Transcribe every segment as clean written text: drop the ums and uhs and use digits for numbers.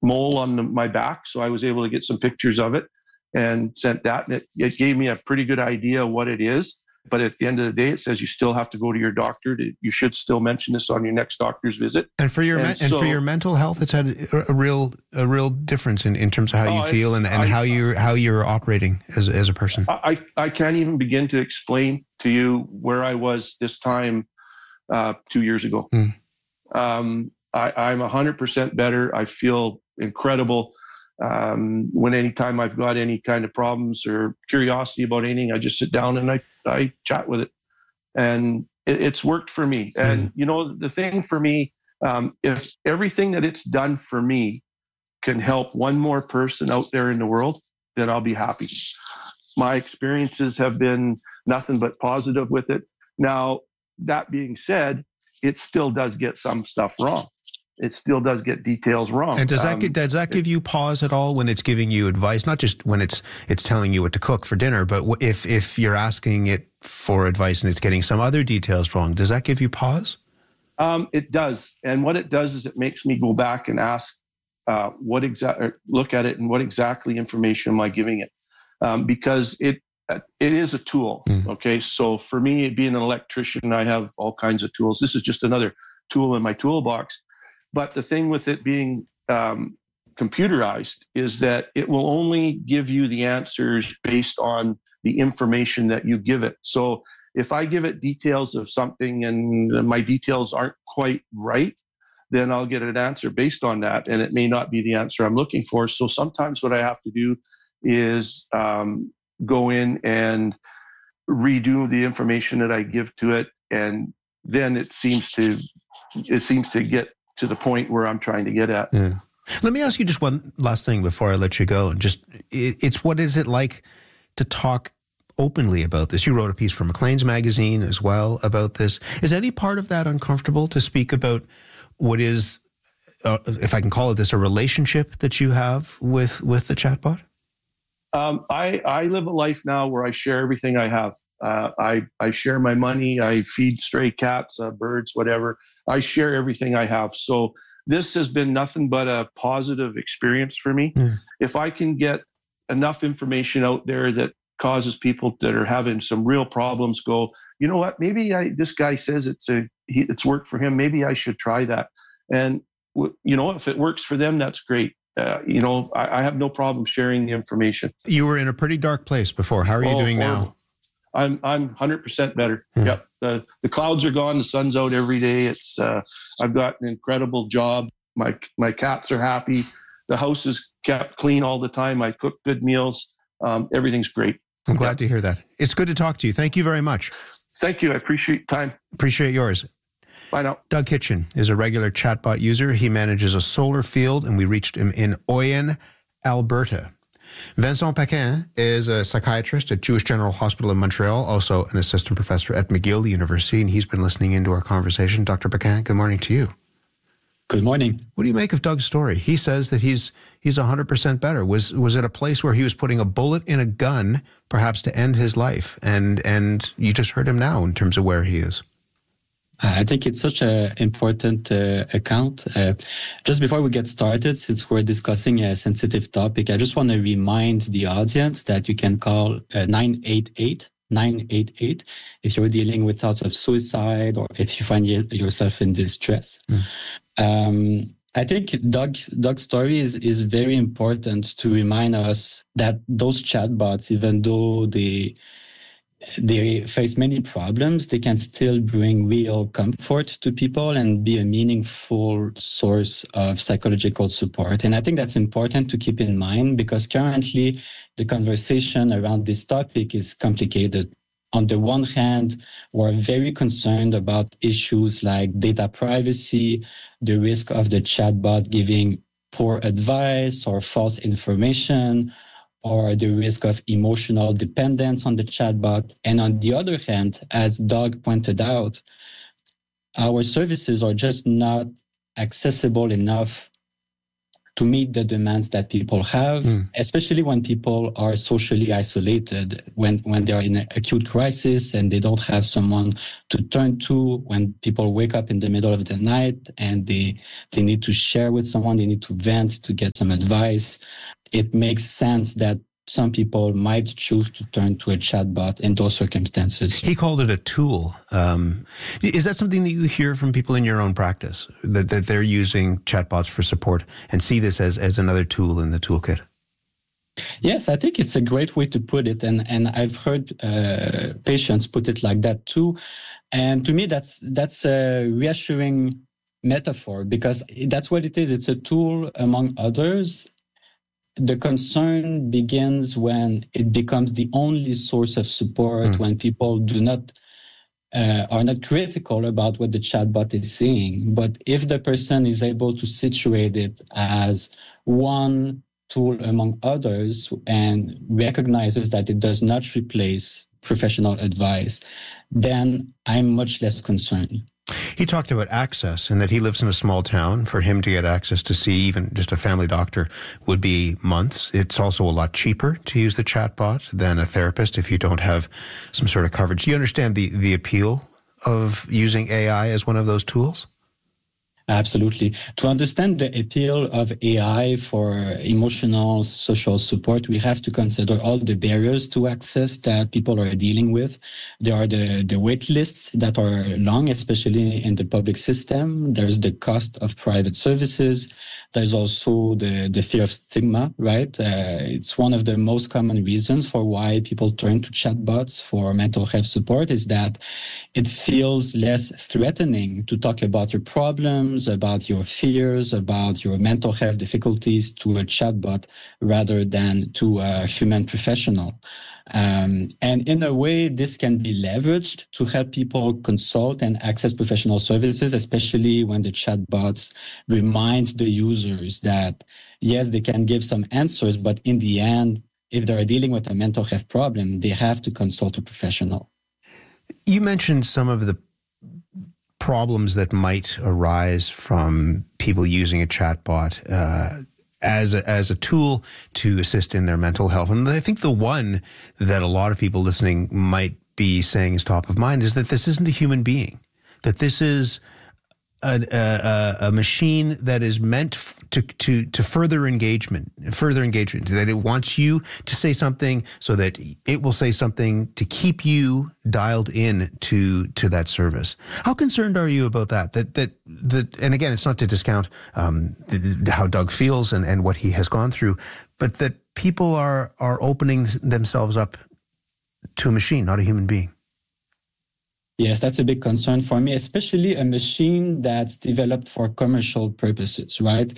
mole on my back. So I was able to get some pictures of it and sent that. And it gave me a pretty good idea of what it is. But at the end of the day, it says you still have to go to your doctor. You should still mention this on your next doctor's visit. And for your for your mental health, it's had a real difference in terms of how you feel and how you're operating as a person. I can't even begin to explain to you where I was this time 2 years ago. I'm 100% better. I feel incredible. Anytime I've got any kind of problems or curiosity about anything, I just sit down and I chat with it, and it's worked for me. And the thing for me, if everything that it's done for me can help one more person out there in the world, then I'll be happy. My experiences have been nothing but positive with it. Now, that being said, it still does get some stuff wrong. It still does get details wrong. And does that give you pause at all when it's giving you advice? Not just when it's telling you what to cook for dinner, but if you're asking it for advice and it's getting some other details wrong, does that give you pause? It does. And what it does is it makes me go back and ask look at it and what exactly information am I giving it? Because it is a tool. Okay. So for me, being an electrician, I have all kinds of tools. This is just another tool in my toolbox. But the thing with it being computerized is that it will only give you the answers based on the information that you give it. So if I give it details of something and my details aren't quite right, then I'll get an answer based on that. And it may not be the answer I'm looking for. So sometimes what I have to do is go in and redo the information that I give to it. And then it seems to get to the point where I'm trying to get at. Yeah. Let me ask you just one last thing before I let you go. It's what is it like to talk openly about this? You wrote a piece for Maclean's magazine as well about this. Is any part of that uncomfortable to speak about what is, if I can call it this, a relationship that you have with the chatbot? I live a life now where I share everything I have. I share my money. I feed stray cats, birds, whatever. I share everything I have. So this has been nothing but a positive experience for me. If I can get enough information out there that causes people that are having some real problems go, you know what, maybe this guy says it's worked for him. Maybe I should try that. And, if it works for them, that's great. I have no problem sharing the information. You were in a pretty dark place before. How are you doing now? I'm 100% better. Yep. The clouds are gone. The sun's out every day. It's I've got an incredible job. My cats are happy. The house is kept clean all the time. I cook good meals. Everything's great. I'm glad to hear that. It's good to talk to you. Thank you very much. Thank you. I appreciate your time. Appreciate yours. Bye now. Doug Kitchen is a regular chatbot user. He manages a solar field, and we reached him in Oyen, Alberta. Vincent Paquin is a psychiatrist at Jewish General Hospital in Montreal, also an assistant professor at McGill University, and he's been listening into our conversation. Dr. Paquin, good morning to you. Good morning. What do you make of Doug's story? He says that he's 100% better. Was it a place where he was putting a bullet in a gun, perhaps to end his life? And you just heard him now in terms of where he is. I think it's such an important account. Just before we get started, since we're discussing a sensitive topic, I just want to remind the audience that you can call 988 if you're dealing with thoughts of suicide or if you find yourself in distress. I think Doug's story is very important to remind us that those chatbots, even though they face many problems, they can still bring real comfort to people and be a meaningful source of psychological support. And I think that's important to keep in mind because currently the conversation around this topic is complicated. On the one hand, we're very concerned about issues like data privacy, the risk of the chatbot giving poor advice or false information, or the risk of emotional dependence on the chatbot. And on the other hand, as Doug pointed out, our services are just not accessible enough to meet the demands that people have, especially when people are socially isolated, when they are in an acute crisis and they don't have someone to turn to, when people wake up in the middle of the night and they need to share with someone, they need to vent, to get some advice. It makes sense that some people might choose to turn to a chatbot in those circumstances. He called it a tool. Is that something that you hear from people in your own practice, that they're using chatbots for support and see this as another tool in the toolkit? Yes, I think it's a great way to put it. And I've heard patients put it like that too. And to me, that's a reassuring metaphor, because that's what it is. It's a tool among others. The concern begins when it becomes the only source of support, when people are not critical about what the chatbot is saying. But if the person is able to situate it as one tool among others and recognizes that it does not replace professional advice, then I'm much less concerned. He talked about access and that he lives in a small town. For him to get access to see even just a family doctor would be months. It's also a lot cheaper to use the chatbot than a therapist if you don't have some sort of coverage. Do you understand the appeal of using AI as one of those tools? Absolutely. To understand the appeal of AI for emotional, social support, we have to consider all the barriers to access that people are dealing with. There are the wait lists that are long, especially in the public system. There's the cost of private services. There's also the fear of stigma, right? It's one of the most common reasons for why people turn to chatbots for mental health support, is that it feels less threatening to talk about your problems, about your fears, about your mental health difficulties to a chatbot rather than to a human professional. And in a way, this can be leveraged to help people consult and access professional services, especially when the chatbots remind the users that, yes, they can give some answers, but in the end, if they're dealing with a mental health problem, they have to consult a professional. You mentioned some of the problems that might arise from people using a chatbot as a tool to assist in their mental health. And I think the one that a lot of people listening might be saying is top of mind is that this isn't a human being, that this is a machine that is meant to further engagement, that it wants you to say something so that it will say something to keep you dialed in to that service. How concerned are you about that? That and again, it's not to discount how Doug feels and what he has gone through, but that people are opening themselves up to a machine, not a human being. Yes, that's a big concern for me, especially a machine that's developed for commercial purposes, right?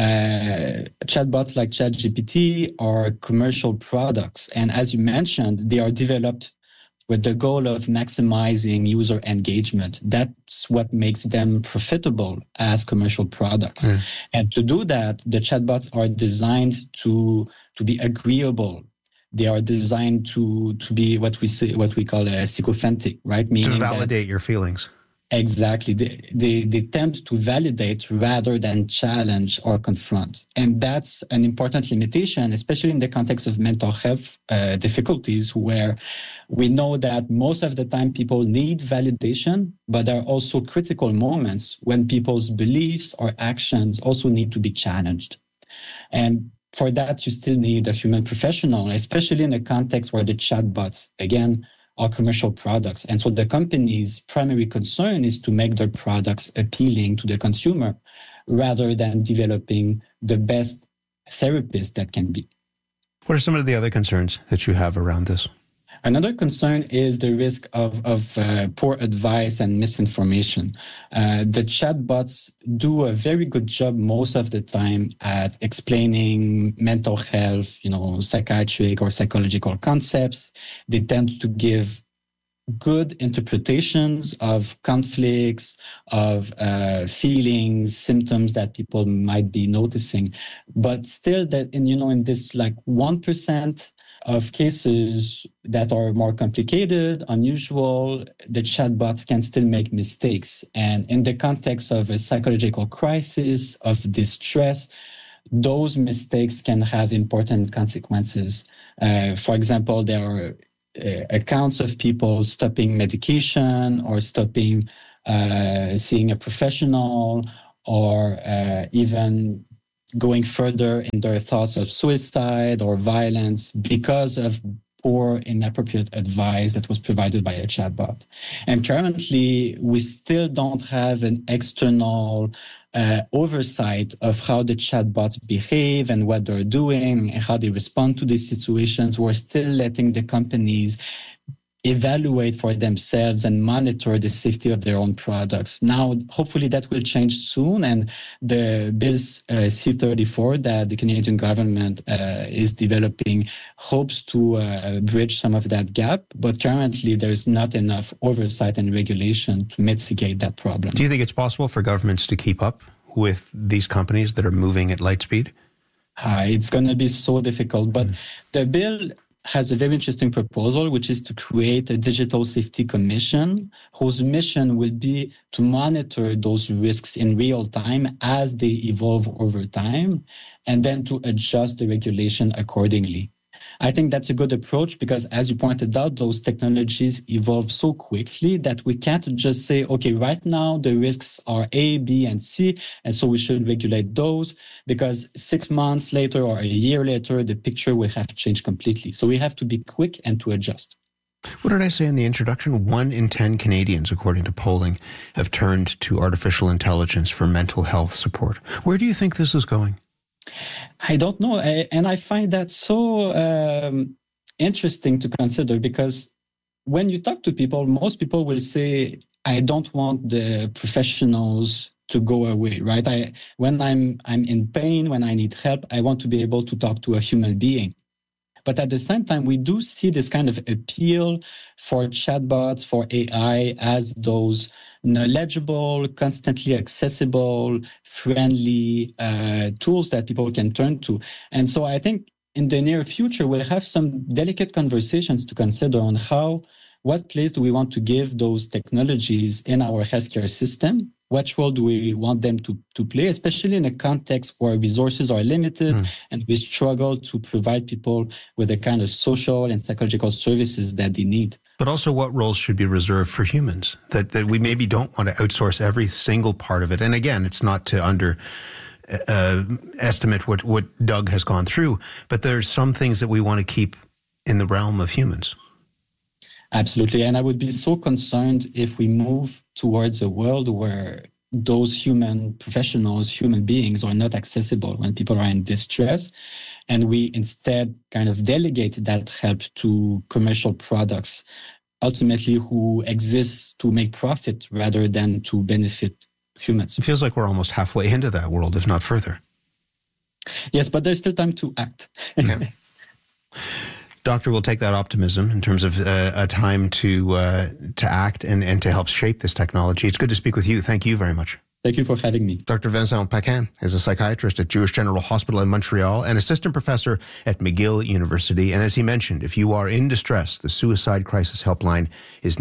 Chatbots like ChatGPT are commercial products. And as you mentioned, they are developed with the goal of maximizing user engagement. That's what makes them profitable as commercial products. Mm. And to do that, the chatbots are designed to be agreeable. They are designed to be what we call a sycophantic, right? Meaning to validate your feelings. Exactly. They tend to validate rather than challenge or confront. And that's an important limitation, especially in the context of mental health difficulties, where we know that most of the time people need validation, but there are also critical moments when people's beliefs or actions also need to be challenged. And for that, you still need a human professional, especially in a context where the chatbots, again, are commercial products. And so the company's primary concern is to make their products appealing to the consumer rather than developing the best therapist that can be. What are some of the other concerns that you have around this? Another concern is the risk of poor advice and misinformation. The chatbots do a very good job most of the time at explaining mental health, psychiatric or psychological concepts. They tend to give good interpretations of conflicts, of feelings, symptoms that people might be noticing. But still, that in this 1% of cases that are more complicated, unusual, the chatbots can still make mistakes. And in the context of a psychological crisis, of distress, those mistakes can have important consequences. For example, there are accounts of people stopping medication or stopping seeing a professional, or even going further in their thoughts of suicide or violence because of poor, inappropriate advice that was provided by a chatbot. And currently, we still don't have an external oversight of how the chatbots behave and what they're doing and how they respond to these situations. We're still letting the companies evaluate for themselves and monitor the safety of their own products. Now, hopefully that will change soon, and the Bills C-34 that the Canadian government is developing hopes to bridge some of that gap, but currently there's not enough oversight and regulation to mitigate that problem. Do you think it's possible for governments to keep up with these companies that are moving at light speed? It's going to be so difficult, but the bill has a very interesting proposal, which is to create a digital safety commission whose mission will be to monitor those risks in real time as they evolve over time, and then to adjust the regulation accordingly. I think that's a good approach because, as you pointed out, those technologies evolve so quickly that we can't just say, okay, right now the risks are A, B, and C, and so we should regulate those, because 6 months later or a year later, the picture will have changed completely. So we have to be quick and to adjust. What did I say in the introduction? 1 in 10 Canadians, according to polling, have turned to artificial intelligence for mental health support. Where do you think this is going? I don't know. And I find that so interesting to consider, because when you talk to people, most people will say, I don't want the professionals to go away, right? When I'm in pain, when I need help, I want to be able to talk to a human being. But at the same time, we do see this kind of appeal for chatbots, for AI, as those knowledgeable, constantly accessible, friendly tools that people can turn to. And so I think in the near future, we'll have some delicate conversations to consider on what place do we want to give those technologies in our healthcare system? What role do we want them to play, especially in a context where resources are limited and we struggle to provide people with the kind of social and psychological services that they need? But also, what roles should be reserved for humans? That we maybe don't want to outsource every single part of it. And again, it's not to estimate what Doug has gone through, but there's some things that we want to keep in the realm of humans. Absolutely. And I would be so concerned if we move towards a world where those human professionals, human beings are not accessible when people are in distress, and we instead kind of delegate that help to commercial products, ultimately who exist to make profit rather than to benefit humans. It feels like we're almost halfway into that world, if not further. Yes, but there's still time to act. Yeah. Doctor, we'll take that optimism in terms of a time to act and to help shape this technology. It's good to speak with you. Thank you very much. Thank you for having me. Dr. Vincent Paquin is a psychiatrist at Jewish General Hospital in Montreal and assistant professor at McGill University. And as he mentioned, if you are in distress, the suicide crisis helpline is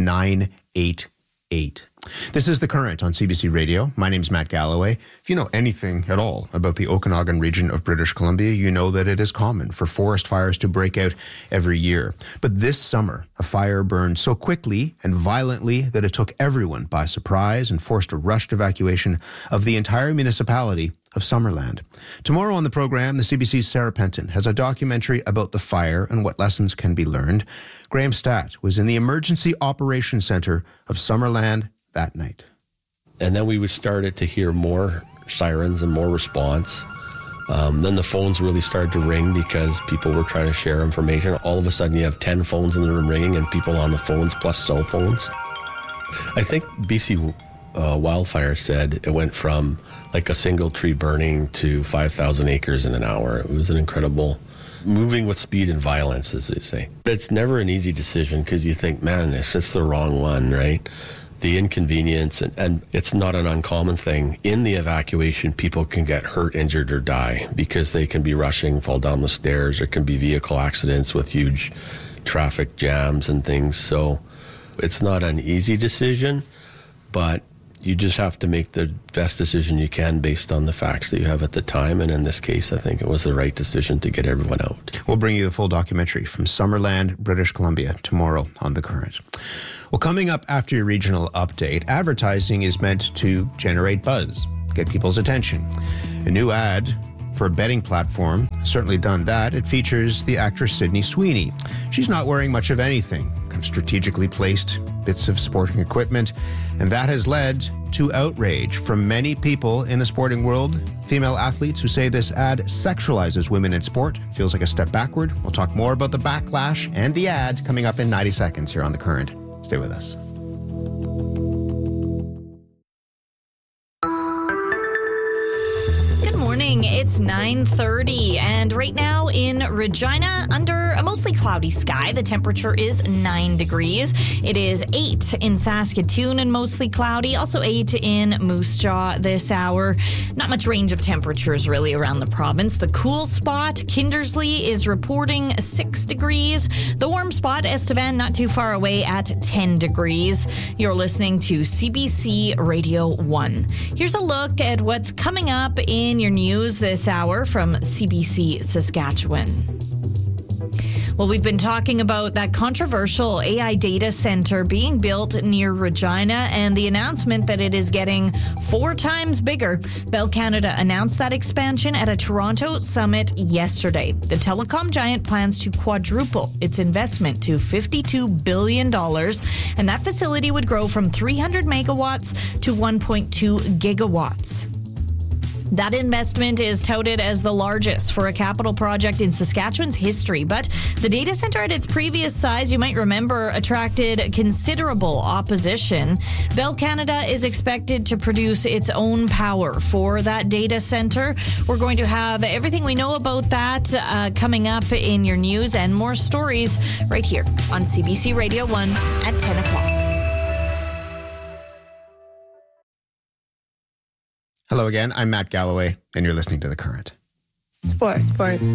988. This is The Current on CBC Radio. My name's Matt Galloway. If you know anything at all about the Okanagan region of British Columbia, you know that it is common for forest fires to break out every year. But this summer, a fire burned so quickly and violently that it took everyone by surprise and forced a rushed evacuation of the entire municipality of Summerland. Tomorrow on the program, the CBC's Sarah Penton has a documentary about the fire and what lessons can be learned. Graham Statt was in the Emergency Operations Center of Summerland that night. And then we started to hear more sirens and more response. Then the phones really started to ring because people were trying to share information. All of a sudden you have 10 phones in the room ringing and people on the phones plus cell phones. I think BC Wildfire said it went from like a single tree burning to 5,000 acres in an hour. It was an incredible, moving with speed and violence, as they say. But it's never an easy decision because you think, man, if it's the wrong one, right? The inconvenience, and it's not an uncommon thing. In the evacuation, people can get hurt, injured, or die because they can be rushing, fall down the stairs. There can be vehicle accidents with huge traffic jams and things. So it's not an easy decision, but You just have to make the best decision you can based on the facts that you have at the time. And in this case, I think it was the right decision to get everyone out. We'll bring you the full documentary from Summerland, British Columbia, tomorrow on The Current. Well, coming up after your regional update, advertising is meant to generate buzz, get people's attention. A new ad for a betting platform certainly done that. It features the actress Sydney Sweeney. She's not wearing much of anything, kind of strategically placed bits of sporting equipment, and that has led to outrage from many people in the sporting world. Female athletes who say this ad sexualizes women in sport. Feels like a step backward. We'll talk more about the backlash and the ad coming up in 90 seconds here on The Current. Stay with us. It's 9:30, and right now in Regina, under a mostly cloudy sky, the temperature is 9 degrees. It is 8 in Saskatoon and mostly cloudy, also 8 in Moose Jaw this hour. Not much range of temperatures really around the province. The cool spot, Kindersley, is reporting 6 degrees. The warm spot, Estevan, not too far away at 10 degrees. You're listening to CBC Radio 1. Here's a look at what's coming up in your news this hour from CBC Saskatchewan. Well, we've been talking about that controversial AI data center being built near Regina and the announcement that it is getting 4 times bigger. Bell Canada announced that expansion at a Toronto summit yesterday. The telecom giant plans to quadruple its investment to $52 billion, and that facility would grow from 300 megawatts to 1.2 gigawatts. That investment is touted as the largest for a capital project in Saskatchewan's history, but the data center at its previous size, you might remember, attracted considerable opposition. Bell Canada is expected to produce its own power for that data center. We're going to have everything we know about that coming up in your news and more stories right here on CBC Radio 1 at 10 o'clock. Hello again, I'm Matt Galloway, and you're listening to The Current. Sports.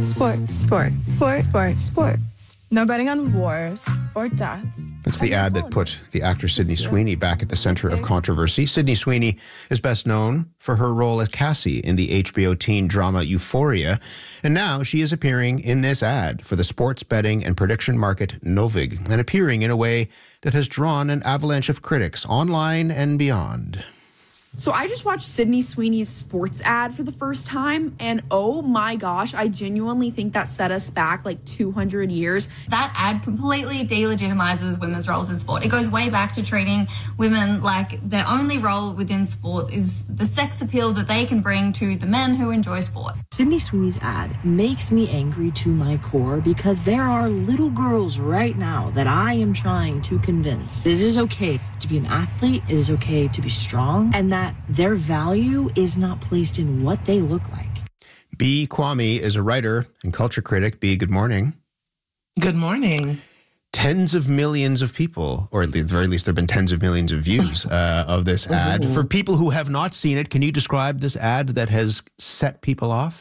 No betting on wars or deaths. That's the ad that put the actor Sydney Sweeney back at the center of controversy. Sydney Sweeney is best known for her role as Cassie in the HBO teen drama Euphoria, and now she is appearing in this ad for the sports betting and prediction market Novig, and appearing in a way that has drawn an avalanche of critics online and beyond. So I just watched Sydney Sweeney's sports ad for the first time, and oh my gosh, I genuinely think that set us back like 200 years. That ad completely delegitimizes women's roles in sport. It goes way back to treating women like their only role within sports is the sex appeal that they can bring to the men who enjoy sport. Sydney Sweeney's ad makes me angry to my core because there are little girls right now that I am trying to convince it is okay to be an athlete, it is okay to be strong, and that their value is not placed in what they look like. Bea Kwame is a writer and culture critic. Bea, good morning. Good morning. Tens of millions of people, or at the very least there have been tens of millions of views of this ad. For people who have not seen it, can you describe this ad that has set people off?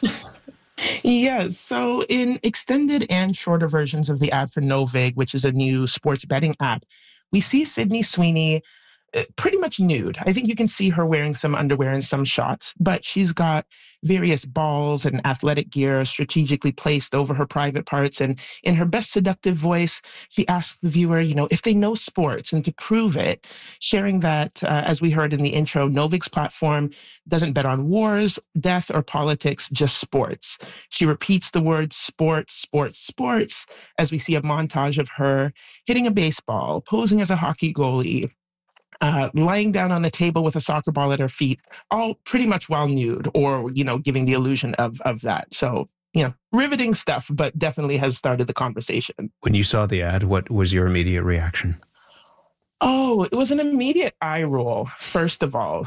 Yes. So in extended and shorter versions of the ad for Novig, which is a new sports betting app, we see Sydney Sweeney pretty much nude. I think you can see her wearing some underwear in some shots, but she's got various balls and athletic gear strategically placed over her private parts. And in her best seductive voice, she asks the viewer, if they know sports, and to prove it, sharing that, as we heard in the intro, Novig's platform doesn't bet on wars, death, or politics, just sports. She repeats the word sports as we see a montage of her hitting a baseball, posing as a hockey goalie, lying down on a table with a soccer ball at her feet, all pretty much while nude, or, giving the illusion of that. So, riveting stuff, but definitely has started the conversation. When you saw the ad, what was your immediate reaction? Oh, it was an immediate eye roll, first of all.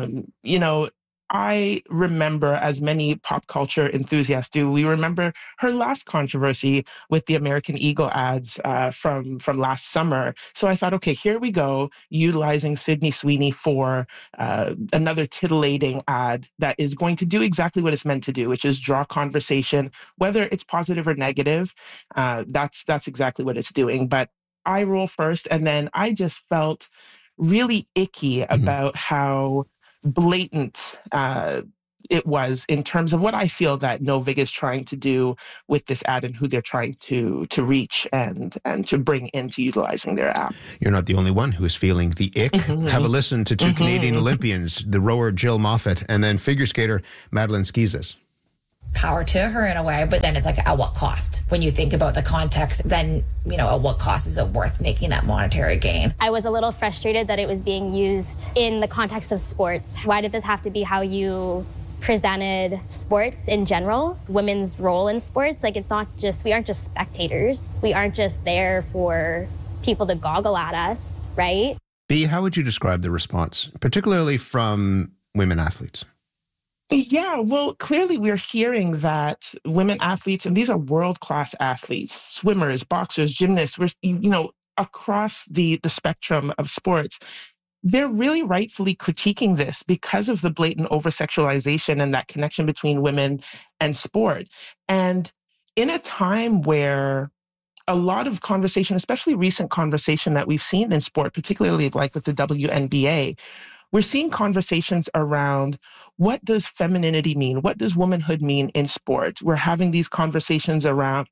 I remember, as many pop culture enthusiasts do, we remember her last controversy with the American Eagle ads from last summer. So I thought, okay, here we go, utilizing Sydney Sweeney for another titillating ad that is going to do exactly what it's meant to do, which is draw conversation, whether it's positive or negative. That's exactly what it's doing. But I roll first, and then I just felt really icky about how blatant it was in terms of what I feel that Novig is trying to do with this ad and who they're trying to reach and to bring into utilizing their app. You're not the only one who is feeling the ick. Have a listen to two Canadian Olympians, the rower Jill Moffat and then figure skater Madeline Schizas. Power to her in a way, but then it's like, at what cost? When you think about the context, then, at what cost is it worth making that monetary gain? I was a little frustrated that it was being used in the context of sports. Why did this have to be how you presented sports in general, women's role in sports? Like, we aren't just spectators. We aren't just there for people to goggle at us, right? B, how would you describe the response, particularly from women athletes? Yeah, well, clearly we're hearing that women athletes, and these are world-class athletes, swimmers, boxers, gymnasts, we're, across the spectrum of sports, they're really rightfully critiquing this because of the blatant over-sexualization and that connection between women and sport. And in a time where a lot of conversation, especially recent conversation that we've seen in sport, particularly like with the WNBA, we're seeing conversations around what does femininity mean? What does womanhood mean in sport? We're having these conversations around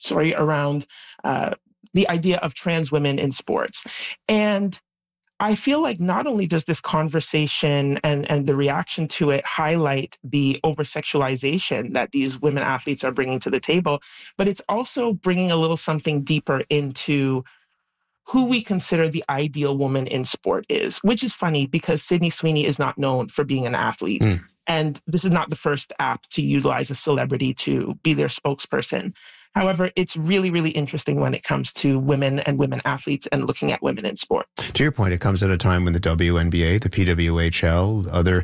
the idea of trans women in sports. And I feel like not only does this conversation and the reaction to it highlight the over-sexualization that these women athletes are bringing to the table, but it's also bringing a little something deeper into who we consider the ideal woman in sport is, which is funny because Sydney Sweeney is not known for being an athlete. And this is not the first app to utilize a celebrity to be their spokesperson. However, it's really, really interesting when it comes to women and women athletes and looking at women in sport. To your point, it comes at a time when the WNBA, the PWHL, other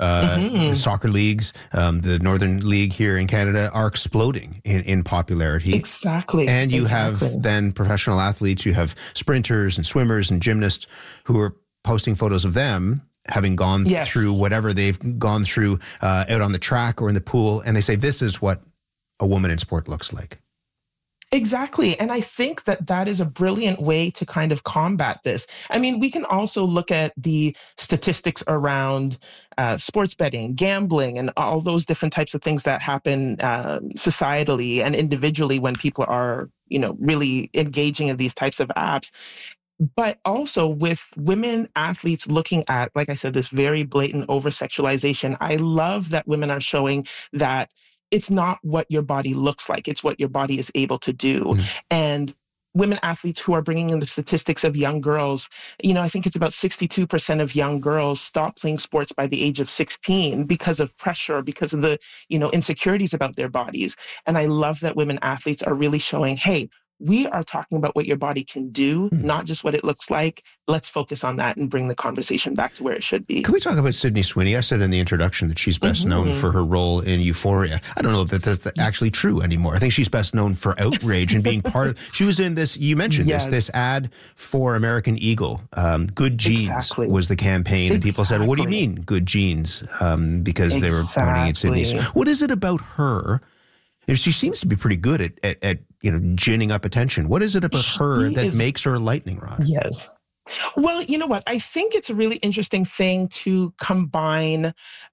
soccer leagues, the Northern League here in Canada are exploding in popularity. Exactly. And you have then professional athletes, you have sprinters and swimmers and gymnasts who are posting photos of them having gone through whatever they've gone through out on the track or in the pool. And they say, this is what a woman in sport looks like. Exactly. And I think that is a brilliant way to kind of combat this. I mean, we can also look at the statistics around sports betting, gambling, and all those different types of things that happen societally and individually when people are, really engaging in these types of apps. But also with women athletes looking at, like I said, this very blatant over-sexualization, I love that women are showing that it's not what your body looks like, it's what your body is able to do. And women athletes who are bringing in the statistics of young girls, I think it's about 62% of young girls stop playing sports by the age of 16 because of pressure, because of the, insecurities about their bodies. And I love that women athletes are really showing, hey, we are talking about what your body can do, not just what it looks like. Let's focus on that and bring the conversation back to where it should be. Can we talk about Sydney Sweeney? I said in the introduction that she's best known for her role in Euphoria. I don't know if that's actually true anymore. I think she's best known for outrage and being part of. She was in this. You mentioned this ad for American Eagle. Good Genes was the campaign, and people said, "What do you mean, good genes?" Because they were pointing at Sydney. What is it about her? She seems to be pretty good at ginning up attention. What is it about her that makes her a lightning rod? Yes. Well, you know what? I think it's a really interesting thing to combine,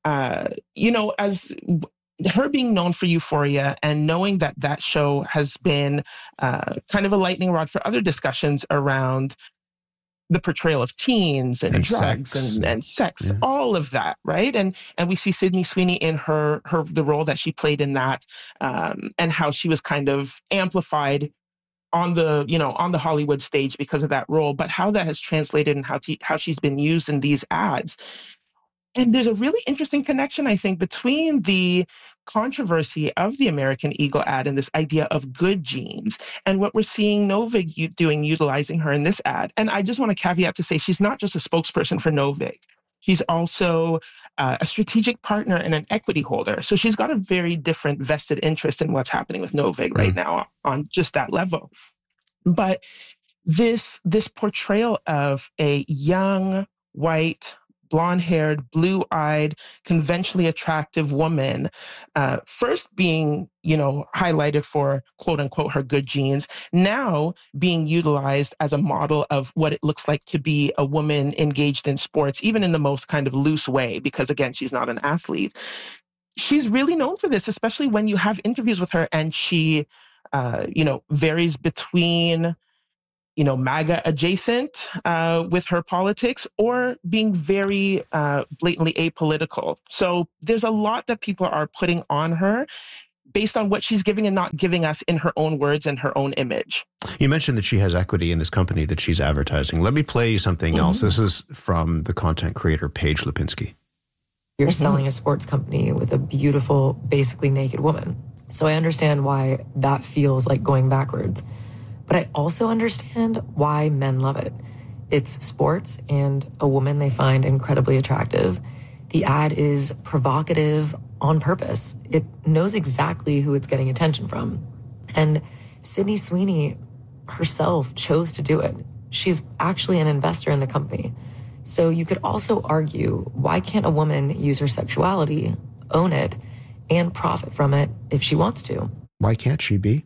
as her being known for Euphoria and knowing that show has been kind of a lightning rod for other discussions around the portrayal of teens and drugs and sex, all of that, right? And we see Sydney Sweeney in the role that she played in that, and how she was kind of amplified on the Hollywood stage because of that role, but how that has translated and how she's been used in these ads. And there's a really interesting connection, I think, between the controversy of the American Eagle ad and this idea of good genes and what we're seeing Novig utilizing her in this ad. And I just want to caveat to say she's not just a spokesperson for Novig. She's also a strategic partner and an equity holder. So she's got a very different vested interest in what's happening with Novig right now on just that level. But this portrayal of a young, white, blonde-haired, blue-eyed, conventionally attractive woman, first being, highlighted for quote unquote her good genes, now being utilized as a model of what it looks like to be a woman engaged in sports, even in the most kind of loose way, because again, she's not an athlete. She's really known for this, especially when you have interviews with her and she, varies between, MAGA adjacent with her politics or being very blatantly apolitical. So there's a lot that people are putting on her based on what she's giving and not giving us in her own words and her own image. You mentioned that she has equity in this company that she's advertising. Let me play you something else. This is from the content creator Paige Lipinski. You're selling a sports company with a beautiful, basically naked woman. So I understand why that feels like going backwards. But I also understand why men love it. It's sports and a woman they find incredibly attractive. The ad is provocative on purpose. It knows exactly who it's getting attention from. And Sydney Sweeney herself chose to do it. She's actually an investor in the company. So you could also argue, why can't a woman use her sexuality, own it, and profit from it if she wants to? Why can't she be?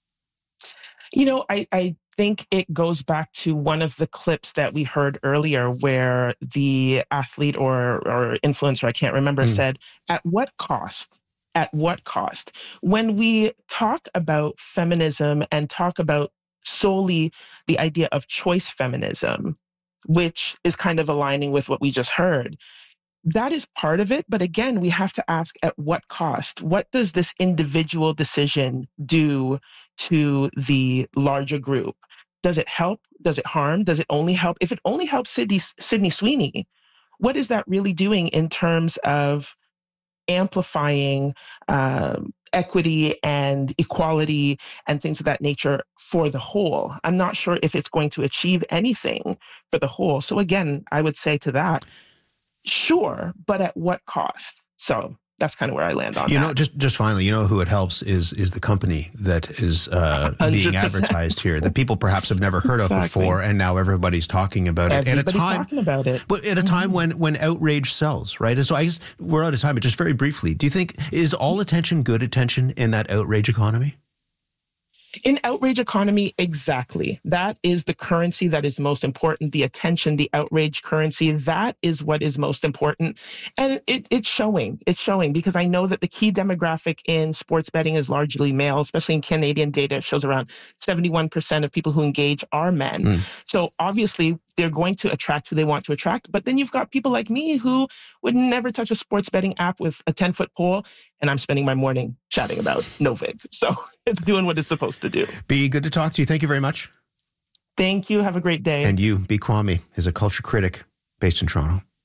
I think it goes back to one of the clips that we heard earlier where the athlete or influencer, I can't remember, said, at what cost? At what cost? When we talk about feminism and talk about solely the idea of choice feminism, which is kind of aligning with what we just heard, that is part of it. But again, we have to ask at what cost? What does this individual decision do to the larger group? Does it help? Does it harm? Does it only help? If it only helps Sydney Sweeney, what is that really doing in terms of amplifying equity and equality and things of that nature for the whole? I'm not sure if it's going to achieve anything for the whole. So again, I would say to that, sure, but at what cost? So that's kind of where I land on that. Just finally, who it helps is the company that is being advertised here, that people perhaps have never heard of before, and now everybody's talking about it. Everybody's talking about it. But at a time when outrage sells, right? And so I guess we're out of time, but just very briefly, do you think, is all attention good attention in that outrage economy? In outrage economy, exactly. That is the currency that is most important. The attention, the outrage currency, that is what is most important. And it's showing. It's showing because I know that the key demographic in sports betting is largely male, especially in Canadian data. It shows around 71% of people who engage are men. So obviously, they're going to attract who they want to attract. But then you've got people like me who would never touch a sports betting app with a 10-foot pole, and I'm spending my morning chatting about Novig. So it's doing what it's supposed to do. B, good to talk to you. Thank you very much. Thank you. Have a great day. And you, B. Kwame, is a culture critic based in Toronto.